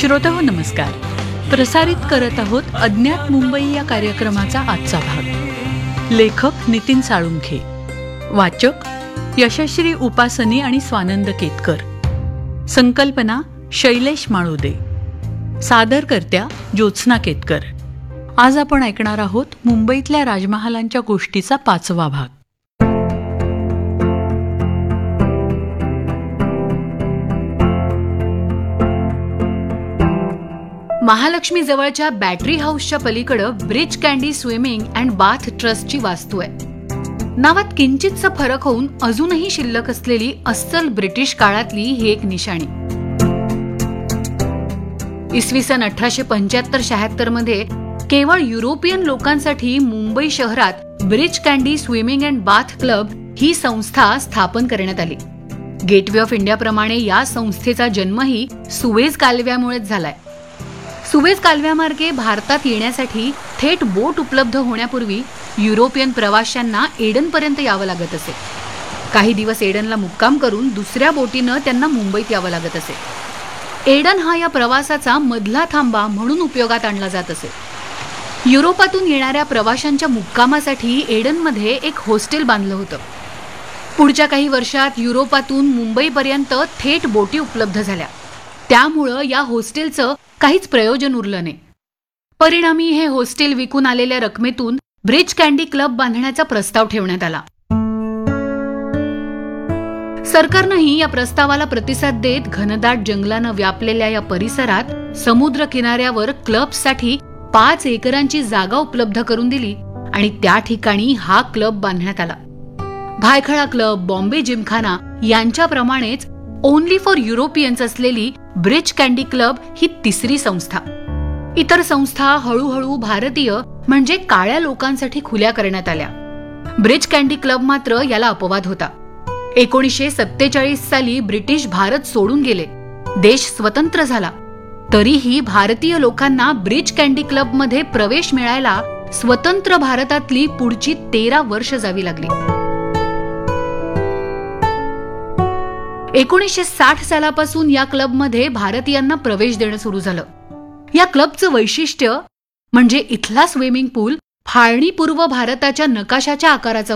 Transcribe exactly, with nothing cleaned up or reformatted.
श्रोताहो नमस्कार. प्रसारित करत आहोत अज्ञात मुंबई या कार्यक्रमाचा आजचा भाग. लेखक नितीन साळुंखे, वाचक यशश्री उपासनी आणि स्वानंद केतकर, संकल्पना शैलेश माळुदे, सादरकर्त्या ज्योत्स्ना केतकर. आज आपण ऐकणार आहोत मुंबईतल्या राजमहालांच्या गोष्टीचा पाचवा भाग. महालक्ष्मी जवळच्या बॅटरी हाऊसच्या पलीकडं bridge candy swimming and bath ट्रस्टची वास्तू आहे. नावात किंचितसा फरक होऊन अजूनही शिल्लक असलेली अस्सल ब्रिटिश काळातली ही एक निशाणी. इसवी सन अठराशे पंच्याहत्तर शहात्तर मध्ये केवळ युरोपियन लोकांसाठी मुंबई शहरात bridge candy swimming and bath club ही संस्था स्थापन करण्यात आली. गेटवे ऑफ इंडियाप्रमाणे या संस्थेचा जन्मही सुएझ कालव्यामुळेच झालाय. सुएझ कालव्यामार्गे भारतात येण्यासाठी थेट बोट उपलब्ध होण्यापूर्वी युरोपियन प्रवाशांना एडनपर्यंत यावं लागत असे. काही दिवस एडनला मुक्काम करून दुसऱ्या बोटीनं त्यांना मुंबईत यावं लागत असे. एडन हा या प्रवासाचा मधला थांबा म्हणून उपयोगात आणला जात असे. युरोपातून येणाऱ्या प्रवाशांच्या मुक्कामासाठी एडनमध्ये एक हॉस्टेल बांधलं होतं. पुढच्या काही वर्षात युरोपातून मुंबईपर्यंत थेट बोटी उपलब्ध झाल्या. त्यामुळं या हॉस्टेलचं काहीच प्रयोजन उरलं नाही. परिणामी हे हॉस्टेल विकून आलेल्या रकमेतून ब्रिज कँडी क्लब बांधण्याचा प्रस्ताव ठेवण्यात आला. सरकारनंही या प्रस्तावाला प्रतिसाद देत घनदाट जंगलानं व्यापलेल्या या परिसरात समुद्र किनाऱ्यावर क्लबसाठी पाच एकरांची जागा उपलब्ध करून दिली आणि त्या ठिकाणी हा क्लब बांधण्यात आला. Byculla club, Bombay Gymkhana यांच्याप्रमाणेच only for Europeans असलेली ब्रिज कँडी क्लब ही तिसरी संस्था. इतर संस्था हळूहळू भारतीय म्हणजे काळ्या लोकांसाठी खुल्या करण्यात आल्या. ब्रिज कँडी क्लब मात्र याला अपवाद होता. एकोणीसशे सत्तेचाळीस साली ब्रिटिश भारत सोडून गेले, देश स्वतंत्र झाला. तरीही भारतीय लोकांना ब्रिज कँडी क्लब मध्ये प्रवेश मिळायला स्वतंत्र भारतातली पुढची तेरा वर्ष जावी लागली. एकोणीसशे साठ सालापासून या क्लबमध्ये भारतीयांना प्रवेश देणं सुरू झालं. या क्लबचं वैशिष्ट्य म्हणजे इथला स्विमिंग पूल फाळणीपूर्व भारताच्या नकाशाच्या आकाराचा